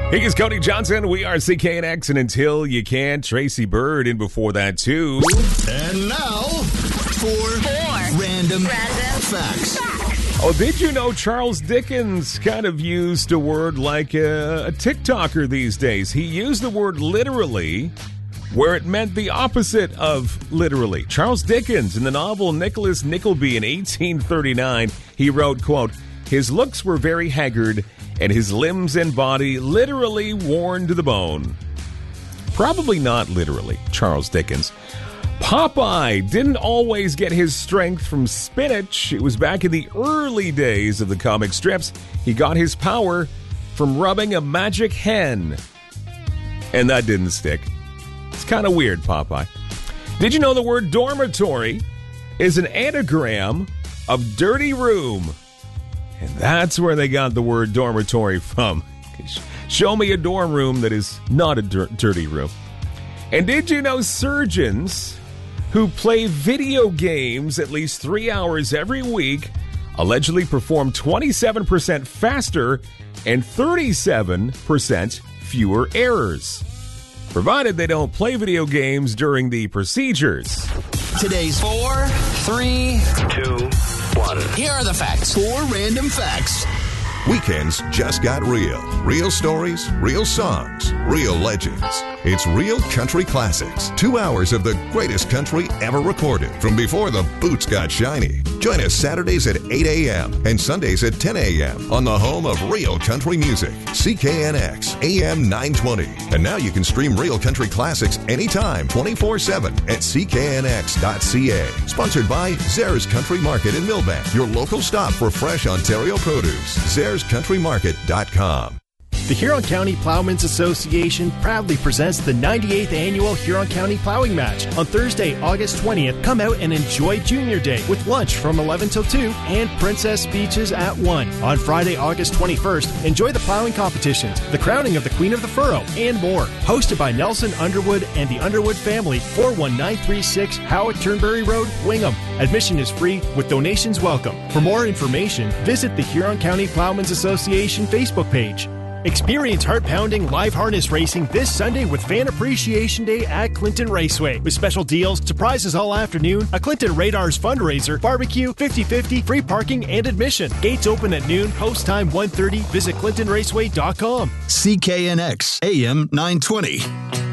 He is Cody Johnson. We are CKNX, and until you can, Tracy Bird in before that, too. And now, for Random Facts. Oh, did you know Charles Dickens kind of used a word like a TikToker these days? He used the word literally where it meant the opposite of literally. Charles Dickens, in the novel Nicholas Nickleby in 1839, he wrote, quote, "His looks were very haggard, and his limbs and body literally worn to the bone." Probably not literally, Charles Dickens. Popeye didn't always get his strength from spinach. It was back in the early days of the comic strips. He got his power from rubbing a magic hen. And that didn't stick. It's kind of weird, Popeye. Did you know the word dormitory is an anagram of dirty room? And that's where they got the word dormitory from. Show me a dorm room that is not a dirty room. And did you know surgeons who play video games at least 3 hours every week allegedly perform 27% faster and 37% fewer errors, provided they don't play video games during the procedures? Today's 4, 3, 2, 1. Here are the facts. 4 Random Facts. Weekends just got real. Real stories, real songs, real legends. It's Real Country Classics. 2 hours of the greatest country ever recorded from before the boots got shiny. Join us Saturdays at 8 a.m. and Sundays at 10 a.m. on the home of real country music, CKNX AM 920. And now you can stream Real Country Classics anytime, 24/7 at cknx.ca. Sponsored by Zares Country Market in Millbank, your local stop for fresh Ontario produce. ZaresCountryMarket.com. The Huron County Plowmen's Association proudly presents the 98th Annual Huron County Plowing Match. On Thursday, August 20th, come out and enjoy Junior Day with lunch from 11 till 2 and Princess Speeches at 1. On Friday, August 21st, enjoy the plowing competitions, the crowning of the Queen of the Furrow, and more. Hosted by Nelson Underwood and the Underwood family, 41936 Howick Turnberry Road, Wingham. Admission is free with donations welcome. For more information, visit the Huron County Plowmen's Association Facebook page. Experience heart-pounding live harness racing this Sunday with Fan Appreciation Day at Clinton Raceway. With special deals, surprises all afternoon, a Clinton Radars fundraiser, barbecue, 50-50, free parking, and admission. Gates open at noon, post time 1:30. Visit ClintonRaceway.com. CKNX AM 920.